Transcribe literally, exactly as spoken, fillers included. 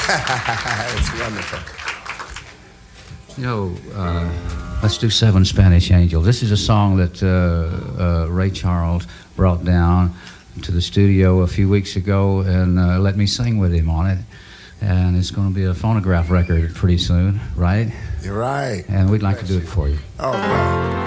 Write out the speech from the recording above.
It's wonderful. You know, uh, let's do Seven Spanish Angels. This is a song that uh, uh, Ray Charles brought down to the studio a few weeks ago and uh, let me sing with him on it. And it's going to be a phonograph record pretty soon, right? You're right. And we'd like to do it for you. Oh, wow.